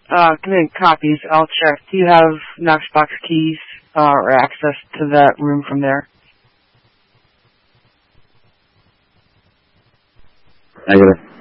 Give me copies. I'll check. Do you have Knoxbox keys or access to that room from there? Negative.